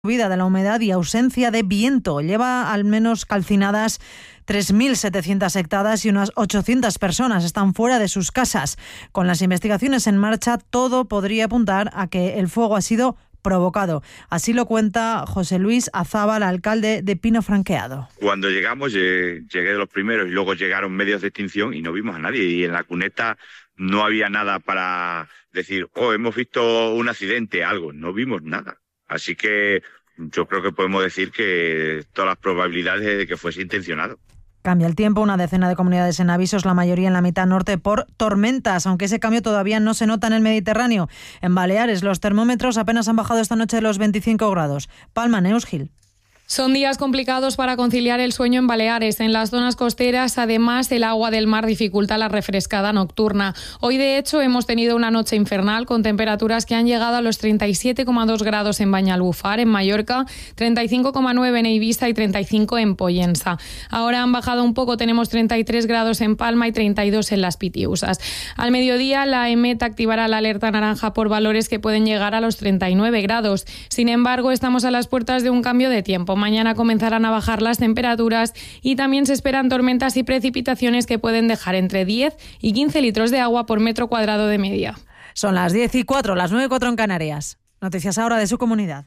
Subida de la humedad y ausencia de viento. Lleva al menos calcinadas 3.700 hectáreas y unas 800 personas están fuera de sus casas. Con las investigaciones en marcha, todo podría apuntar a que el fuego ha sido provocado. Así lo cuenta José Luis Azábal, alcalde de Pino Franqueado. Cuando llegamos, llegué de los primeros y luego llegaron medios de extinción y no vimos a nadie. Y en la cuneta no había nada para decir, hemos visto un accidente, algo. No vimos nada. Así que yo creo que podemos decir que todas las probabilidades de que fuese intencionado. Cambia el tiempo, una decena de comunidades en avisos, la mayoría en la mitad norte por tormentas, aunque ese cambio todavía no se nota en el Mediterráneo. En Baleares los termómetros apenas han bajado esta noche de los 25 grados. Palma, Neus Gil. Son días complicados para conciliar el sueño en Baleares. En las zonas costeras, además, el agua del mar dificulta la refrescada nocturna. Hoy, de hecho, hemos tenido una noche infernal con temperaturas que han llegado a los 37,2 grados en Banyalbufar, en Mallorca, 35,9 en Eivissa y 35 en Pollensa. Ahora han bajado un poco, tenemos 33 grados en Palma y 32 en Las Pitiusas. Al mediodía, la EMET activará la alerta naranja por valores que pueden llegar a los 39 grados. Sin embargo, estamos a las puertas de un cambio de tiempo. Mañana comenzarán a bajar las temperaturas y también se esperan tormentas y precipitaciones que pueden dejar entre 10 y 15 litros de agua por metro cuadrado de media. Son las 10:04, las 9:04 en Canarias. Noticias ahora de su comunidad.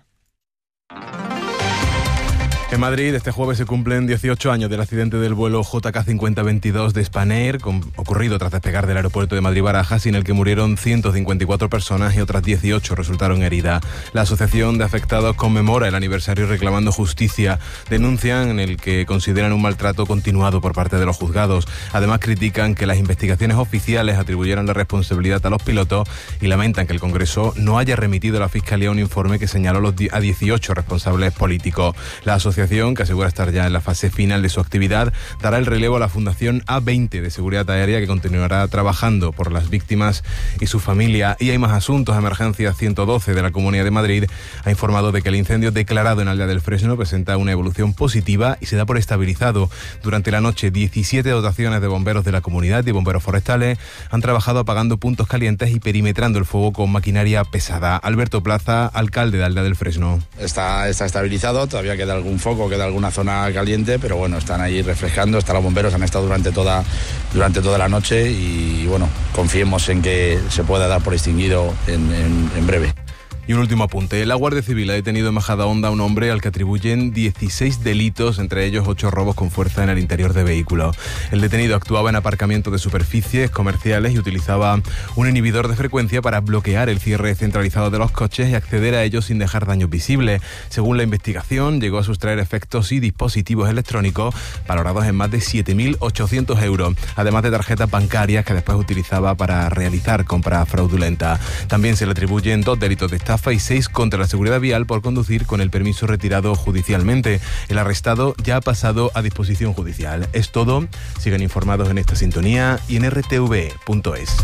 En Madrid, este jueves se cumplen 18 años del accidente del vuelo JK5022 de Spanair, ocurrido tras despegar del aeropuerto de Madrid-Barajas, en el que murieron 154 personas y otras 18 resultaron heridas. La Asociación de Afectados conmemora el aniversario reclamando justicia. Denuncian en el que consideran un maltrato continuado por parte de los juzgados. Además, critican que las investigaciones oficiales atribuyeran la responsabilidad a los pilotos y lamentan que el Congreso no haya remitido a la Fiscalía un informe que señaló a 18 responsables políticos. La asociación, que asegura estar ya en la fase final de su actividad, dará el relevo a la Fundación A20 de Seguridad Aérea, que continuará trabajando por las víctimas y su familia. Y hay más asuntos. Emergencia 112 de la Comunidad de Madrid ha informado de que el incendio declarado en Aldea del Fresno presenta una evolución positiva y se da por estabilizado. Durante la noche, 17 dotaciones de bomberos de la comunidad y bomberos forestales han trabajado apagando puntos calientes y perimetrando el fuego con maquinaria pesada. Alberto Plaza, alcalde de Aldea del Fresno. Está estabilizado, todavía queda algún foco, queda alguna zona caliente, pero bueno, están ahí refrescando, los bomberos han estado durante toda la noche y bueno, confiemos en que se pueda dar por extinguido en breve. Y un último apunte. La Guardia Civil ha detenido en Majadahonda a un hombre al que atribuyen 16 delitos, entre ellos 8 robos con fuerza en el interior de vehículos. El detenido actuaba en aparcamientos de superficies comerciales y utilizaba un inhibidor de frecuencia para bloquear el cierre centralizado de los coches y acceder a ellos sin dejar daños visibles. Según la investigación, llegó a sustraer efectos y dispositivos electrónicos valorados en más de 7.800 euros, además de tarjetas bancarias que después utilizaba para realizar compras fraudulentas. También se le atribuyen 2 delitos de estafa y 6 contra la seguridad vial por conducir con el permiso retirado judicialmente. El arrestado ya ha pasado a disposición judicial. Es todo. Sigan informados en esta sintonía y en rtv.es.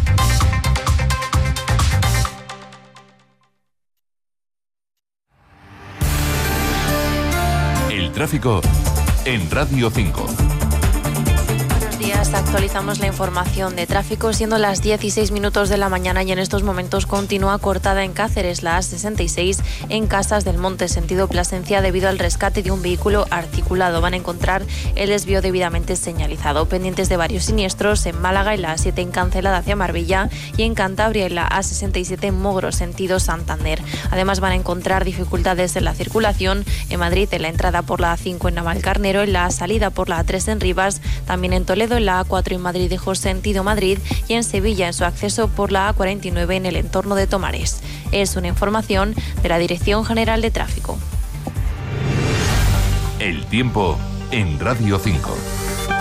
El tráfico en Radio 5. Actualizamos la información de tráfico siendo las 16 minutos de la mañana y en estos momentos continúa cortada en Cáceres la A66 en Casas del Monte, sentido Plasencia, debido al rescate de un vehículo articulado. Van a encontrar el desvío debidamente señalizado. Pendientes de varios siniestros en Málaga, en la A7 en Cancelada hacia Marbella y en Cantabria en la A67 en Mogro, sentido Santander. Además van a encontrar dificultades en la circulación en Madrid, en la entrada por la A5 en Navalcarnero, en la salida por la A3 en Rivas, también en Toledo en la A4 en Madrid-Hijos sentido Madrid y en Sevilla en su acceso por la A49 en el entorno de Tomares. Es una información de la Dirección General de Tráfico. El tiempo en Radio 5.